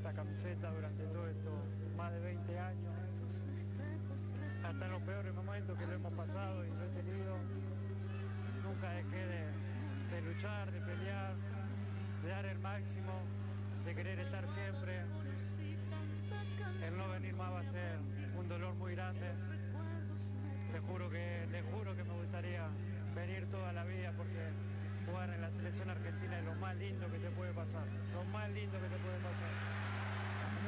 esta camiseta durante todo esto, más de 20 años. Hasta en los peores momentos que lo hemos pasado y lo he tenido, nunca dejé de luchar, de pelear, de dar el máximo, de querer estar siempre. El no venir más va a ser un dolor muy grande. Le juro que me gustaría venir toda la vida, porque jugar en la selección argentina es lo más lindo que te puede pasar, lo más lindo que te puede pasar.